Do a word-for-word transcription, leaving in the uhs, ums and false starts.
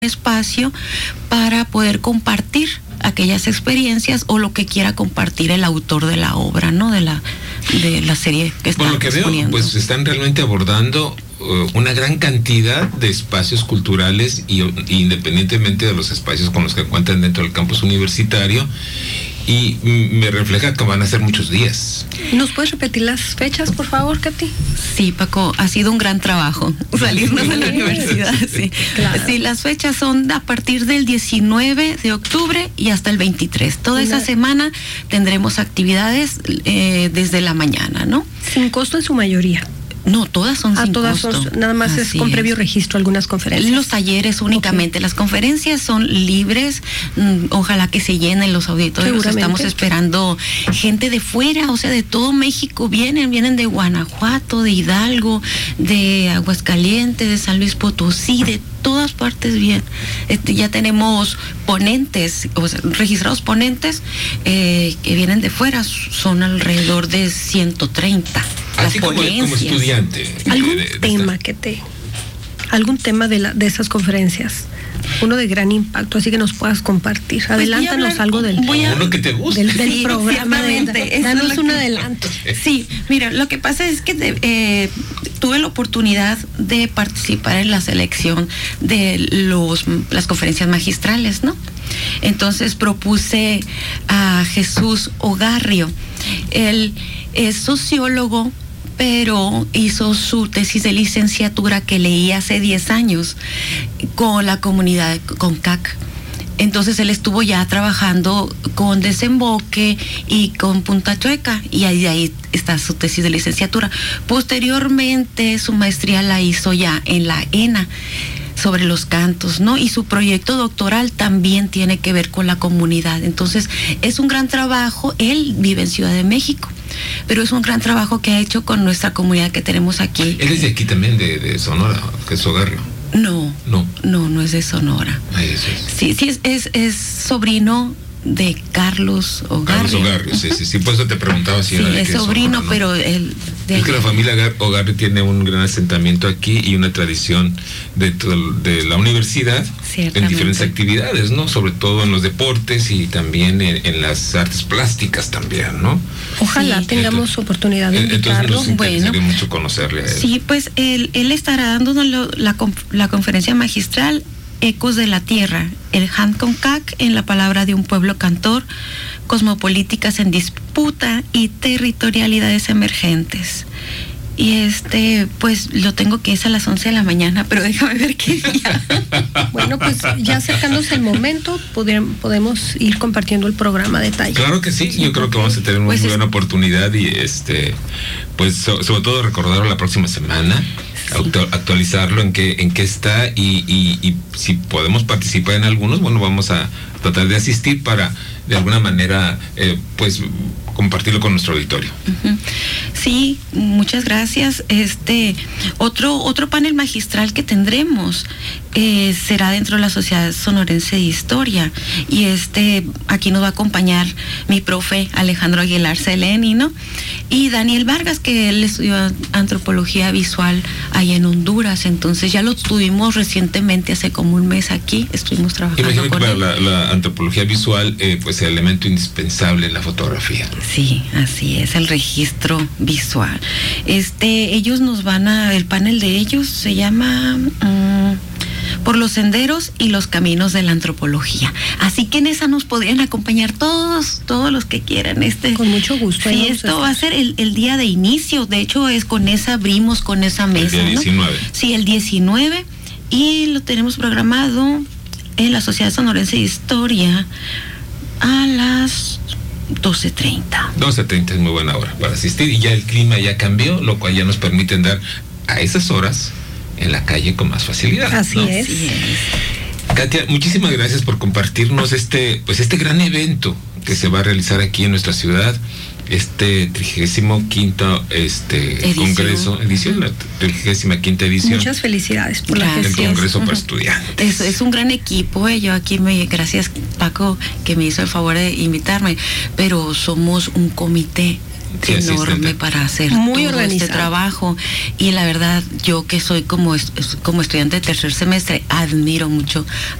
espacio para poder compartir aquellas experiencias o lo que quiera compartir el autor de la obra, ¿no? De la de la serie que está Por lo que veo, pues están realmente abordando uh, una gran cantidad de espacios culturales y, y independientemente de los espacios con los que cuentan dentro del campus universitario. Y me refleja que van a ser muchos días. ¿Nos puedes repetir las fechas, por favor, Katy? Sí, Paco, ha sido un gran trabajo salirnos de la universidad. Sí. Claro. Sí, las fechas son a partir del diecinueve de octubre y hasta el veintitrés. Toda Una... esa semana tendremos actividades eh, desde la mañana, ¿no? Sin costo en su mayoría. No, todas son ah, sin todas costo. Son, nada más Así es con es. previo registro algunas conferencias. Los talleres únicamente, okay. Las conferencias son libres, mm, ojalá que se llenen los auditorios, estamos esperando gente de fuera, o sea, de todo México vienen, vienen de Guanajuato, de Hidalgo, de Aguascalientes, de San Luis Potosí, de todas partes bien. Este, ya tenemos ponentes, o sea, registrados ponentes eh, que vienen de fuera, son alrededor de ciento treinta. Así como, como estudiante. ¿Algún de, de tema esta... que te, algún tema de la, de esas conferencias? Uno de gran impacto, así que nos puedas compartir. Pues Adelántanos hablar, algo del, voy a, uno que te guste. del, del sí, programa. De, danos un que, adelanto. Sí, mira, lo que pasa es que de, eh, tuve la oportunidad de participar en la selección de los las conferencias magistrales, ¿no? Entonces propuse a Jesús Ogarrio. Él es sociólogo, pero hizo su tesis de licenciatura que leí hace diez años con la comunidad, con C A C. Entonces él estuvo ya trabajando con Desemboque y con Punta Chueca, y ahí, ahí está su tesis de licenciatura. Posteriormente su maestría la hizo ya en la ENA sobre los cantos, ¿no? Y su proyecto doctoral también tiene que ver con la comunidad. Entonces es un gran trabajo. Él vive en Ciudad de México, pero es un gran trabajo que ha hecho con nuestra comunidad que tenemos aquí. Él es de aquí también, de, de Sonora, Jesús Ogarrio. No, no, no, no es de Sonora. Ahí eso es. Sí, sí, es, es, es sobrino de Carlos Ogarrio. Carlos Ogarrio, sí, sí, sí, por eso te preguntaba si sí, era de es qué sobrino, Sonora, ¿no? Pero él... De es que la familia Ogarrio tiene un gran asentamiento aquí y una tradición dentro de la universidad en diferentes actividades, ¿no? Sobre todo en los deportes y también en, en las artes plásticas también, ¿no? Ojalá sí. tengamos entonces, oportunidad de invitarlo. Entonces nos interesaría bueno, mucho conocerle a él. Sí, pues él, él estará dando la, la, la conferencia magistral Ecos de la Tierra, el Hancon C A C en la palabra de un pueblo cantor, cosmopolíticas en disputa y territorialidades emergentes. Y este, pues lo tengo que es a las once de la mañana, pero déjame ver qué día. Bueno, pues ya acercándose el momento, poder, podemos ir compartiendo el programa a detalle. Claro que sí, sí, yo creo que vamos a tener una pues muy buena es... oportunidad y este, pues so, sobre todo recordarlo la próxima semana. Sí. Actualizarlo en qué en qué está y, y, y si podemos participar en algunos, bueno, vamos a tratar de asistir para de alguna manera eh, pues compartirlo con nuestro auditorio. Uh-huh. Sí, muchas gracias. Este otro otro panel magistral que tendremos eh, será dentro de la Sociedad Sonorense de Historia, y este aquí nos va a acompañar mi profe Alejandro Aguilar Seleni, ¿no? Y Daniel Vargas, que él estudió antropología visual allá en Honduras, entonces ya lo tuvimos recientemente, hace como un mes aquí, estuvimos trabajando. Imagino con que para él. La, la antropología visual, eh, pues el elemento indispensable en la fotografía. Sí, así es, el registro visual. Este, ellos nos van a, el panel de ellos se llama um, Por los senderos y los caminos de la antropología. Así que en esa nos podrían acompañar todos, todos los que quieran. Este, con mucho gusto. Sí, esto va a ser el, el día de inicio. De hecho, es con esa abrimos con esa mesa. El día diecinueve. ¿No? Sí, el diecinueve. Y lo tenemos programado en la Sociedad Sonorense de Historia a las doce treinta. doce treinta es muy buena hora para asistir, y ya el clima ya cambió, lo cual ya nos permite andar a esas horas en la calle con más facilidad. Así, ¿no? es. Así es. Katia, muchísimas gracias por compartirnos este, pues este gran evento que se va a realizar aquí en nuestra ciudad, este trigésimo quinto este edición. Congreso, edición, la trigésima quinta edición. Muchas felicidades por gracias. la El gestión. Congreso uh-huh. para Estudiantes. Es, es un gran equipo, eh. Yo aquí me, gracias Paco que me hizo el favor de invitarme, pero somos un comité sí, enorme asistente. para hacer Muy todo organizado. este trabajo. Y la verdad, yo que soy como, como estudiante de tercer semestre, admiro mucho